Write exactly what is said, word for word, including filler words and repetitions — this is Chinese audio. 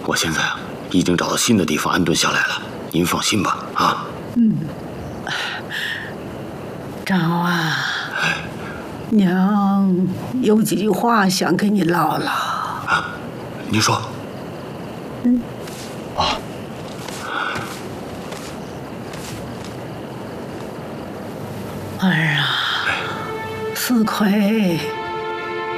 我现在啊，已经找到新的地方安顿下来了，您放心吧，啊。 嗯。昭啊，娘有几句话想跟你唠唠。 啊，您说。 嗯。 啊。 儿啊，四奎